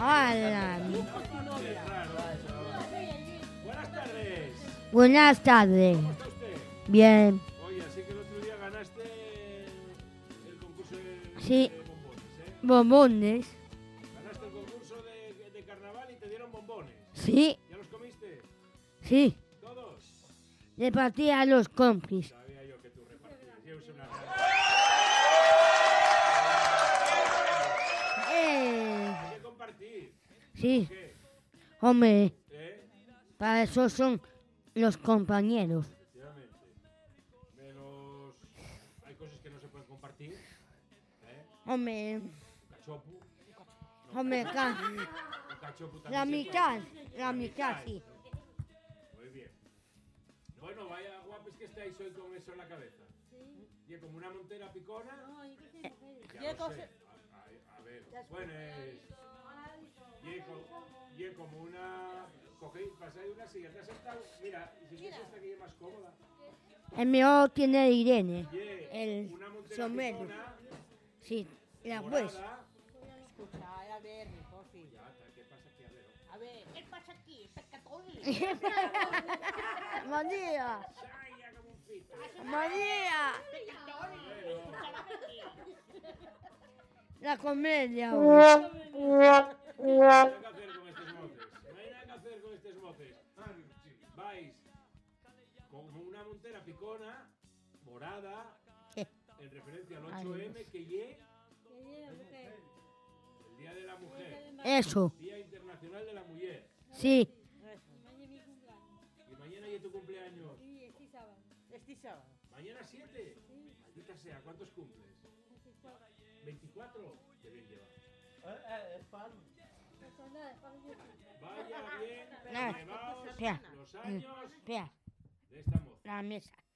¡Hala! Buenas tardes. Buenas tardes. ¿Cómo está usted? Bien. Oye, así que el otro día ganaste el concurso Sí. de bombones, ¿eh? Bombones. Ganaste el concurso de carnaval y te dieron bombones. Sí, ¿Ya los comiste? sí. ¿Todos? Repartí a los compis. Sabía yo que tú repartías. Llevas una Hay que compartir. Sí, ¿Qué? hombre, ¿Eh? para eso son los compañeros. Efectivamente. Menos... Hay cosas que no se pueden compartir. ¿Eh? Hombre, Un cachopo. hombre, Un cachopo también la se mitad, puede. la mitad, sí. Muy bien. Bueno, vaya guapos que estáis hoy con eso en la cabeza. Y como una montera picona. Ya lo sé. A ver, bueno, y como una... Cogéis, pasáis una silla, te has sentado. Mira, y si quieres esta que es más cómoda. El mío tiene Irene, el Una montera sombrero. picona, Sí, la pues. morada. Escucha, a ver, Jofi. Ya, ¿qué pasa aquí? A ver. A ver, ¿qué pasa aquí? Pecatón. María, ¡Saya como un fito! María, Bueno, la comedia. no hay nada que hacer con estos motes. No hay nada que hacer con estos motes. Vais con una montera picona, morada, en referencia al 8M, que ye el Día de la Mujer, Eso, Día Internacional de la Mujer. sí, Y mañana ya tu cumpleaños. Este sábado. ¿Mañana 7? Maldita sea, ¿cuántos cumples? 24. Qué bien llevas. Vaya bien, Nada. llevaos Espera. los años espera, de esta moza. la mesa.